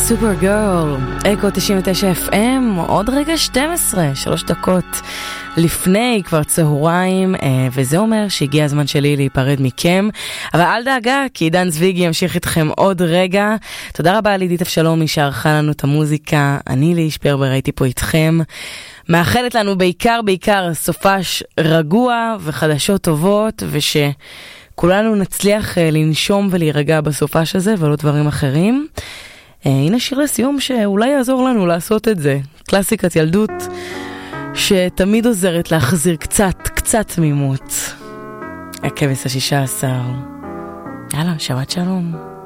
סופר גרל, אקו 99 FM, עוד רגע 12, 3 דקות לפני כבר צהריים, וזה אומר שהגיע הזמן שלי להיפרד מכם, אבל אל דאגה, כי עידן צביגי ימשיך איתכם עוד רגע. תודה רבה לידית אבשלומי שערכה לנו את המוזיקה, אני ליהי שפרבר הייתי פה איתכם, מאחלת לנו בעיקר סופש רגוע וחדשות טובות, ושכולנו נצליח לנשום ולהירגע בסופש הזה ולא דברים אחרים. הנה שיר לסיום שאולי יעזור לנו לעשות את זה. קלאסיקת ילדות שתמיד עוזרת להחזיר קצת תמימות. הכבש ה-16. יאללה, שבת שלום.